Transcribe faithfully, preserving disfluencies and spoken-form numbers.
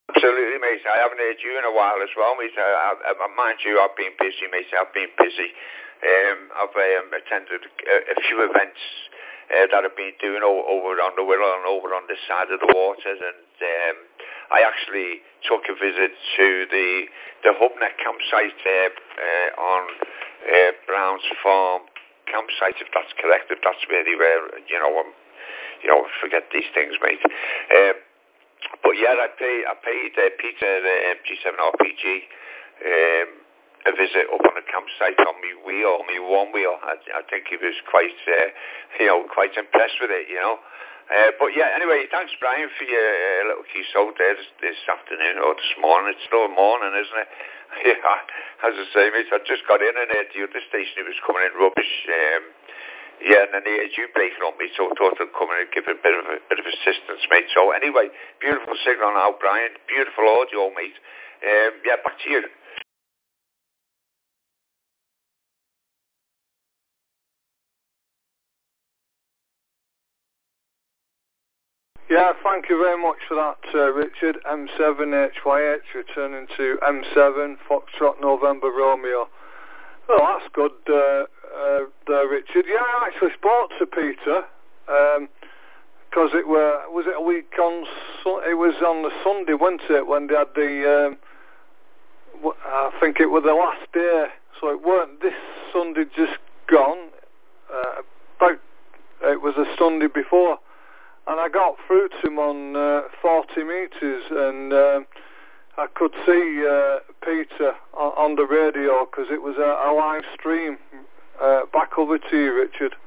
Absolutely, mate. I haven't heard you in a while as well, mate. I, I, I, mind you, I've been busy, mate. I've been busy. Um, I've um, attended a, a few events uh, that I've been doing over, over on the Wirral and over on this side of the waters, and um, I actually took a visit to the the Hubneck campsite uh, uh, on uh, Brown's Farm campsite, if that's correct. If that's where they were, you know, um, you know, forget these things, mate. Uh, But yeah, I paid, I paid uh, Peter uh, G seven R P G um, a visit up on the campsite on me wheel, me one wheel. I, I think he was quite, uh, you know, quite impressed with it, you know. Uh, but yeah, anyway, thanks, Brian, for your uh, little keynote there this, this afternoon or this morning. It's still morning, isn't it? Yeah, as I say, mate, I just got in and uh, the other station, it was coming in rubbish. Um, Yeah, and then they had you breaking on me, so I thought I'd come in and give a bit of a bit of assistance, mate. So anyway, beautiful signal now, Brian. Beautiful audio, mate. Um, yeah, back to you. Yeah, thank you very much for that, uh, Richard. M seven H Y H returning to M seven Foxtrot November Romeo. Well, that's good, uh, uh, there, Richard. Yeah, I actually spoke to Peter. Um, Because it were was it a week on? It was on the Sunday, wasn't it? When they had the, um, I think it was the last day. So it weren't this Sunday just gone. Uh, about it was a Sunday before, and I got through to him on uh, forty meters, and uh, I could see uh, Peter on, on the radio because it was a, a live stream. Uh, back over to you, Richard.